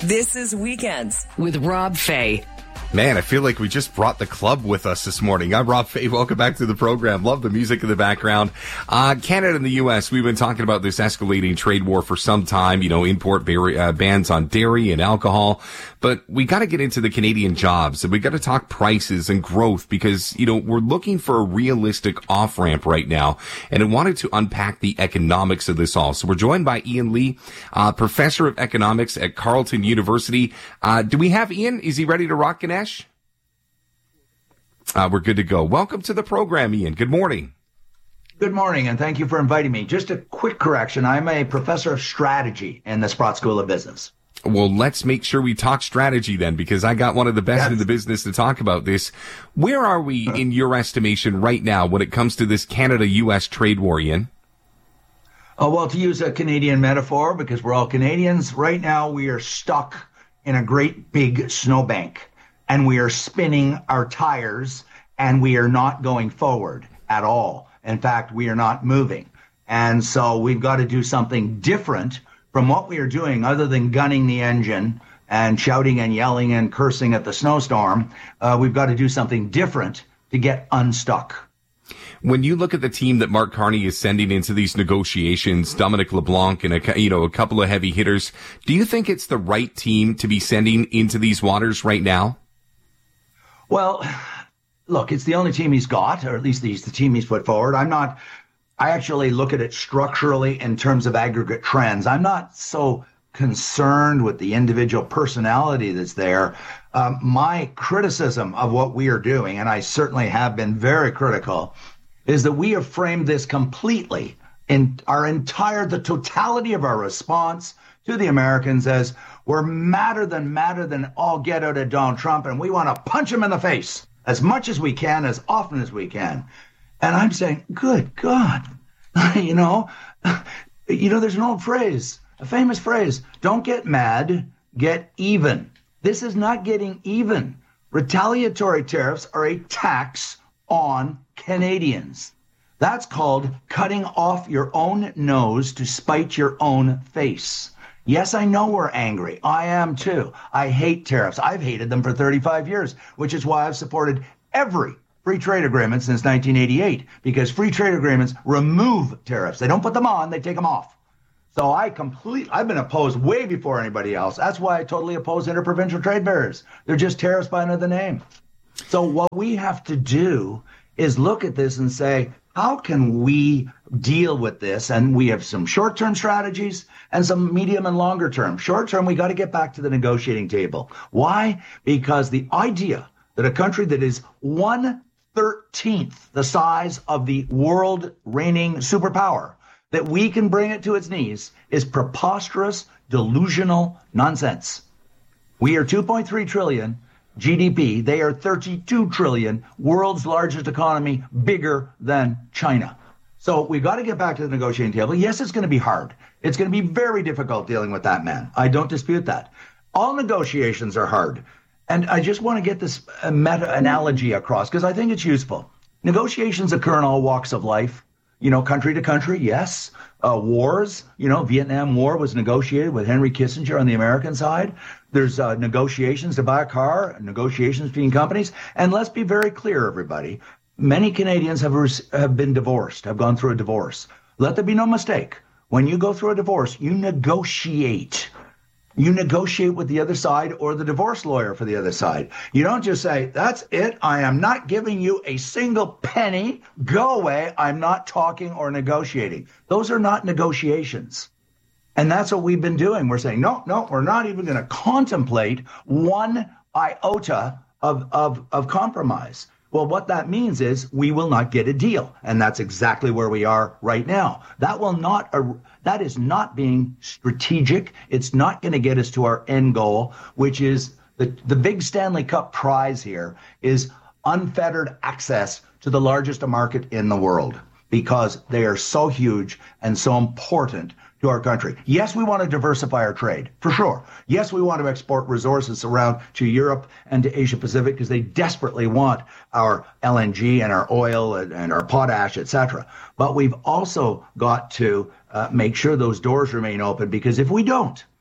This is Weekends with Rob Fay. Man, I feel like we just brought the club with us this morning. I'm Rob Fay. Welcome back to the program. Love the music in the background. Canada and the U.S., we've been talking about this escalating trade war for some time, import bans on dairy and alcohol. But we got to get into the Canadian jobs, and we got to talk prices and growth because, we're looking for a realistic off-ramp right now. And I wanted to unpack the economics of this all. So we're joined by Ian Lee, professor of economics at Carleton University. Do we have Ian? Is he ready to rock, Ganesh? We're good to go. Welcome to the program, Ian. Good morning. Good morning, and thank you for inviting me. Just a quick correction. I'm a professor of strategy in the Sprott School of Business. Well, let's make sure we talk strategy then, because I got one of the best in the business to talk about this. Where are we in your estimation right now when it comes to this Canada-U.S. trade war, Ian? Well, to use a Canadian metaphor, because we're all Canadians, right now we are stuck in a great big snowbank. And we are spinning our tires, and we are not going forward at all. In fact, we are not moving. And so we've got to do something different from what we are doing other than gunning the engine and shouting and yelling and cursing at the snowstorm. We've got to do something different to get unstuck. When you look at the team that Mark Carney is sending into these negotiations, Dominic LeBlanc and a couple of heavy hitters, do you think it's the right team to be sending into these waters right now? Well, look, it's the only team he's got, or at least the team he's put forward. I actually look at it structurally in terms of aggregate trends. I'm not so concerned with the individual personality that's there. My criticism of what we are doing, and I certainly have been very critical, is that we have framed this completely in the totality of our response to the Americans as we're madder than all get out of Donald Trump, and we want to punch him in the face as much as we can, as often as we can. And I'm saying, good God, there's an old phrase, a famous phrase, don't get mad, get even. This is not getting even. Retaliatory tariffs are a tax on Canadians. That's called cutting off your own nose to spite your own face. Yes, I know we're angry. I am too. I hate tariffs. I've hated them for 35 years, which is why I've supported every free trade agreement since 1988, because free trade agreements remove tariffs. They don't put them on, they take them off. So I've been opposed way before anybody else. That's why I totally oppose interprovincial trade barriers. They're just tariffs by another name. So what we have to do is look at this and say, how can we deal with this? And we have some short-term strategies and some medium and longer term. Short-term, we got to get back to the negotiating table. Why? Because the idea that a country that is 1/13 the size of the world reigning superpower, that we can bring it to its knees, is preposterous, delusional nonsense. We are 2.3 trillion. GDP, they are 32 trillion, world's largest economy, bigger than China. So we've got to get back to the negotiating table. Yes, it's going to be hard. It's going to be very difficult dealing with that man. I don't dispute that. All negotiations are hard. And I just want to get this meta-analogy across because I think it's useful. Negotiations occur in all walks of life. Country to country, yes. Wars, Vietnam War was negotiated with Henry Kissinger on the American side. There's negotiations to buy a car, negotiations between companies. And let's be very clear, everybody. Many Canadians have been divorced, have gone through a divorce. Let there be no mistake. When you go through a divorce, you negotiate. You negotiate with the other side or the divorce lawyer for the other side. You don't just say, that's it. I am not giving you a single penny. Go away. I'm not talking or negotiating. Those are not negotiations. And that's what we've been doing. We're saying, no, we're not even going to contemplate one iota of compromise. Well, what that means is we will not get a deal. And that's exactly where we are right now. That is not being strategic. It's not going to get us to our end goal, which is the big Stanley Cup prize here is unfettered access to the largest market in the world because they are so huge and so important to our country. Yes, we want to diversify our trade, for sure. Yes, we want to export resources around to Europe and to Asia Pacific because they desperately want our LNG and our oil and our potash, etc. But we've also got to make sure those doors remain open because if we don't,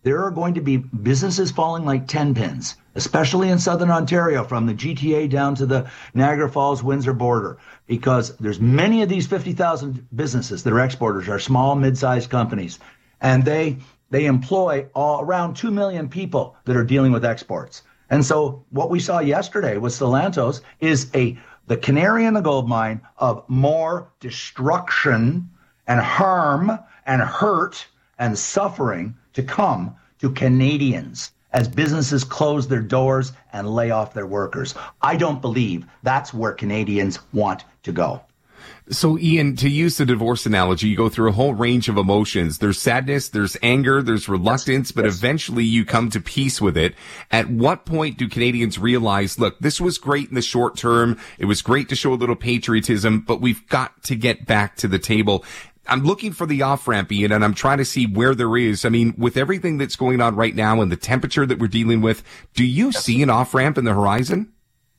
there are going to be businesses falling like 10 pins, especially in Southern Ontario from the GTA down to the Niagara Falls, Windsor border, because there's many of these 50,000 businesses that are exporters are small, mid-sized companies, and they employ around 2 million people that are dealing with exports. And so what we saw yesterday with Stellantis is the canary in the gold mine of more destruction and harm and hurt and suffering to come to Canadians as businesses close their doors and lay off their workers. I don't believe that's where Canadians want to go. So, Ian, to use the divorce analogy, you go through a whole range of emotions. There's sadness, there's anger, there's reluctance, but eventually you come to peace with it. At what point do Canadians realize, look, this was great in the short term. It was great to show a little patriotism, but we've got to get back to the table. I'm looking for the off-ramp, Ian, and I'm trying to see where there is. I mean, with everything that's going on right now and the temperature that we're dealing with, do you see an off-ramp in the horizon?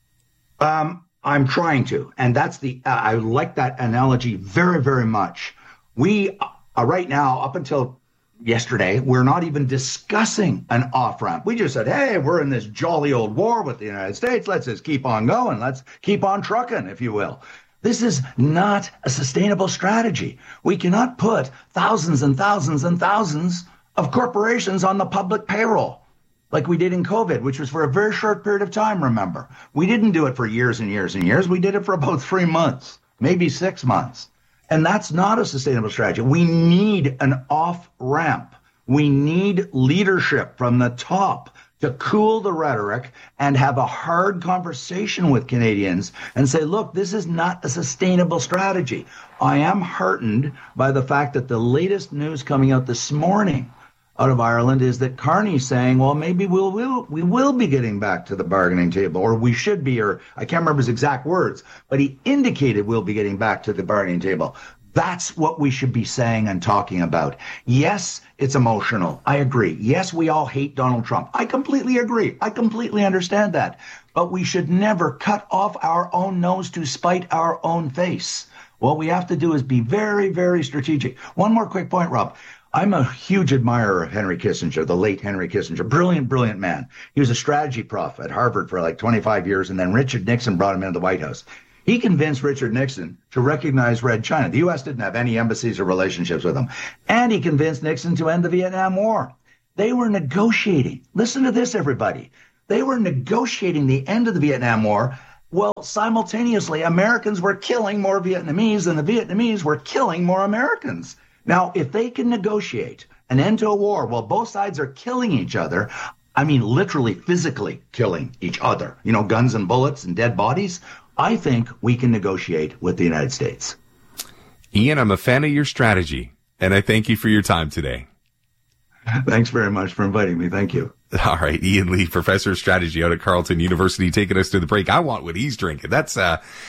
I'm trying to, and that's I like that analogy very, very much. We right now, up until yesterday, we're not even discussing an off-ramp. We just said, hey, we're in this jolly old war with the United States. Let's just keep on going. Let's keep on trucking, if you will. This is not a sustainable strategy. We cannot put thousands and thousands and thousands of corporations on the public payroll like we did in COVID, which was for a very short period of time, remember. We didn't do it for years and years and years. We did it for about 3 months, maybe 6 months. And that's not a sustainable strategy. We need an off-ramp. We need leadership from the top to cool the rhetoric and have a hard conversation with Canadians and say, look, this is not a sustainable strategy. I am heartened by the fact that the latest news coming out this morning out of Ireland is that Carney's saying, well, maybe we will be getting back to the bargaining table, or we should be, or I can't remember his exact words, but he indicated we'll be getting back to the bargaining table. That's what we should be saying and talking about. Yes, it's emotional. I agree. Yes, we all hate Donald Trump. I completely agree. I completely understand that. But we should never cut off our own nose to spite our own face. What we have to do is be very, very strategic. One more quick point, Rob. I'm a huge admirer of Henry Kissinger, the late Henry Kissinger. Brilliant, brilliant man. He was a strategy prof at Harvard for like 25 years, and then Richard Nixon brought him into the White House. He convinced Richard Nixon to recognize Red China. The U.S. didn't have any embassies or relationships with them. And he convinced Nixon to end the Vietnam War. They were negotiating. Listen to this, everybody. They were negotiating the end of the Vietnam War. Well, simultaneously, Americans were killing more Vietnamese than the Vietnamese were killing more Americans. Now, if they can negotiate an end to a war while both sides are killing each other, I mean literally physically killing each other, you know, guns and bullets and dead bodies, I think we can negotiate with the United States. Ian, I'm a fan of your strategy, and I thank you for your time today. Thanks very much for inviting me. Thank you. All right. Ian Lee, professor of strategy out at Carleton University, taking us to the break. I want what he's drinking. That's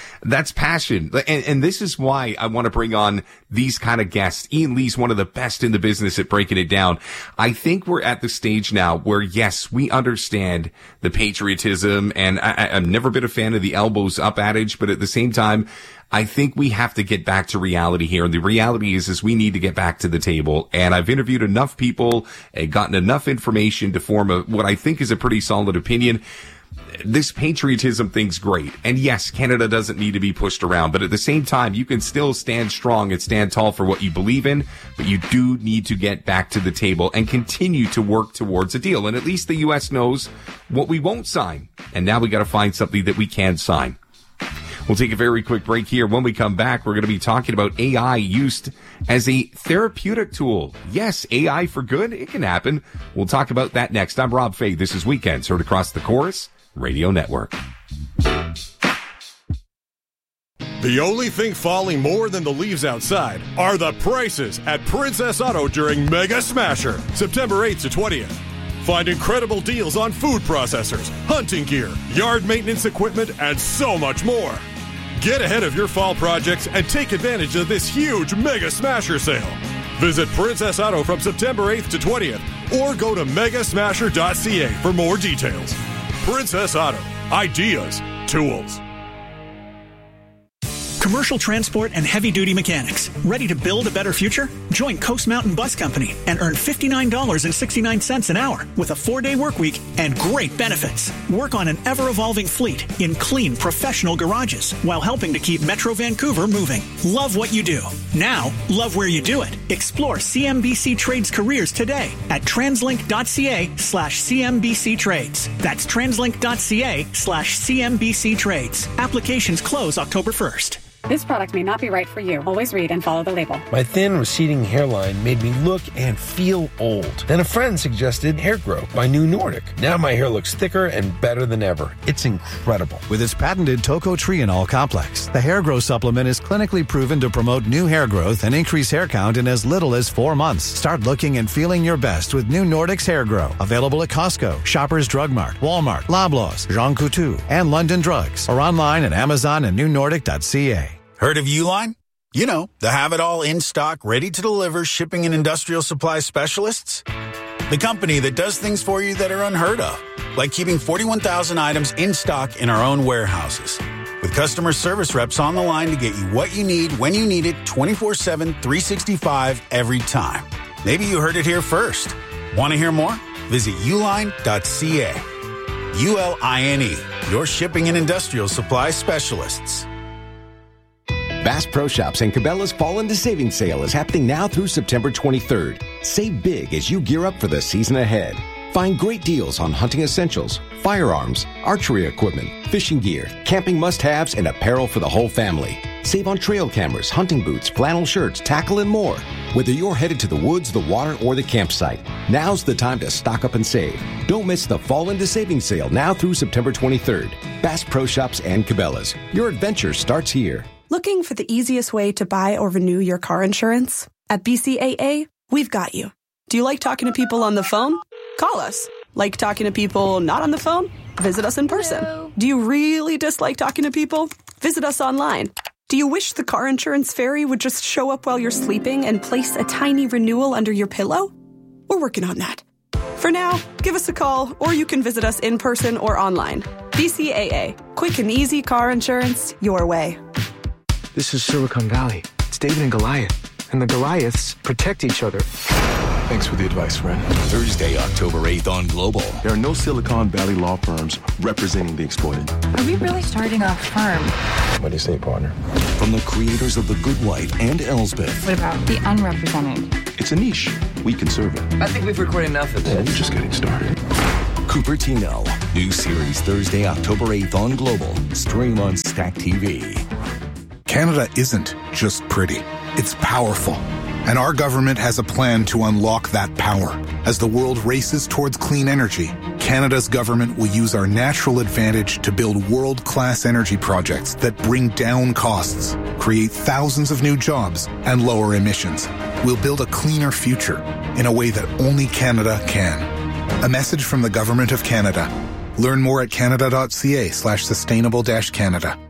passion. And this is why I want to bring on these kind of guests. Ian Lee's one of the best in the business at breaking it down. I think we're at the stage now where, yes, we understand the patriotism, and I've never been a fan of the elbows up adage, but at the same time, I think we have to get back to reality here. And the reality is we need to get back to the table. And I've interviewed enough people and gotten enough information to form what I think is a pretty solid opinion. This patriotism thing's great. And yes, Canada doesn't need to be pushed around, but at the same time, you can still stand strong and stand tall for what you believe in, but you do need to get back to the table and continue to work towards a deal. And at least the U.S. knows what we won't sign. And now we got to find something that we can sign. We'll take a very quick break here. When we come back, we're going to be talking about AI used as a therapeutic tool. Yes, AI for good. It can happen. We'll talk about that next. I'm Rob Fay. This is Weekends, heard across the Chorus Radio Network. The only thing falling more than the leaves outside are the prices at Princess Auto during Mega Smasher, September 8th to 20th. Find incredible deals on food processors, hunting gear, yard maintenance equipment, and so much more. Get ahead of your fall projects and take advantage of this huge Mega Smasher sale. Visit Princess Auto from September 8th to 20th or go to megasmasher.ca for more details. Princess Auto. Ideas. Tools. Commercial transport and heavy-duty mechanics. Ready to build a better future? Join Coast Mountain Bus Company and earn $59.69 an hour with a 4-day work week and great benefits. Work on an ever-evolving fleet in clean, professional garages while helping to keep Metro Vancouver moving. Love what you do. Now, love where you do it. Explore CMBC Trades careers today at translink.ca/CMBC Trades. That's translink.ca/CMBC Trades. Applications close October 1st. This product may not be right for you. Always read and follow the label. My thin, receding hairline made me look and feel old. Then a friend suggested Hair Grow by New Nordic. Now my hair looks thicker and better than ever. It's incredible. With its patented tocotrienol complex, the Hair Grow supplement is clinically proven to promote new hair growth and increase hair count in as little as 4 months. Start looking and feeling your best with New Nordic's Hair Grow. Available at Costco, Shoppers Drug Mart, Walmart, Loblaws, Jean Coutu, and London Drugs. Or online at Amazon and newnordic.ca. Heard of Uline? You know, the have-it-all in-stock, ready-to-deliver shipping and industrial supply specialists. The company that does things for you that are unheard of, like keeping 41,000 items in stock in our own warehouses. With customer service reps on the line to get you what you need when you need it 24/7, 365 every time. Maybe you heard it here first. Want to hear more? Visit uline.ca. ULINE, your shipping and industrial supply specialists. Bass Pro Shops and Cabela's Fall into Savings Sale is happening now through September 23rd. Save big as you gear up for the season ahead. Find great deals on hunting essentials, firearms, archery equipment, fishing gear, camping must-haves, and apparel for the whole family. Save on trail cameras, hunting boots, flannel shirts, tackle, and more. Whether you're headed to the woods, the water, or the campsite, now's the time to stock up and save. Don't miss the Fall into Savings Sale now through September 23rd. Bass Pro Shops and Cabela's. Your adventure starts here. Looking for the easiest way to buy or renew your car insurance? At BCAA, we've got you. Do you like talking to people on the phone? Call us. Like talking to people not on the phone? Visit us in person. Hello. Do you really dislike talking to people? Visit us online. Do you wish the car insurance fairy would just show up while you're sleeping and place a tiny renewal under your pillow? We're working on that. For now, give us a call, or you can visit us in person or online. BCAA. Quick and easy car insurance your way. This is Silicon Valley. It's David and Goliath. And the Goliaths protect each other. Thanks for the advice, friend. Thursday, October 8th on Global. There are no Silicon Valley law firms representing the exploited. Are we really starting a firm? What do you say, partner? From the creators of The Good Wife and Elsbeth. What about the unrepresented? It's a niche. We can serve it. I think we've recorded enough of this. Yeah, we're just getting started. Cupertino. New series Thursday, October 8th on Global. Stream on Stack TV. Canada isn't just pretty. It's powerful. And our government has a plan to unlock that power. As the world races towards clean energy, Canada's government will use our natural advantage to build world-class energy projects that bring down costs, create thousands of new jobs, and lower emissions. We'll build a cleaner future in a way that only Canada can. A message from the Government of Canada. Learn more at canada.ca/sustainable-Canada.